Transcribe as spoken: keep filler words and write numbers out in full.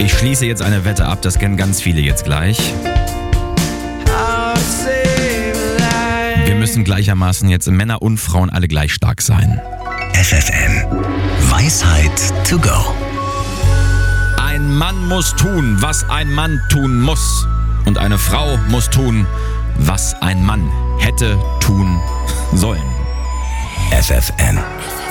Ich schließe jetzt eine Wette ab, das kennen ganz viele jetzt gleich. Wir müssen gleichermaßen jetzt Männer und Frauen alle gleich stark sein. F F M. Weisheit to go. Ein Mann muss tun, was ein Mann tun muss. Und eine Frau muss tun, was ein Mann hätte tun sollen. F F M.